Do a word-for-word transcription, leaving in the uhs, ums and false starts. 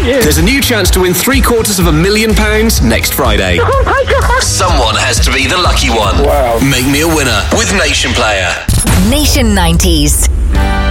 thank you. There's a new chance to win three quarters of a million pounds next Friday. Oh my God. Someone has to be the lucky one. Wow. Make me a winner with Nation Player. Nation nineties.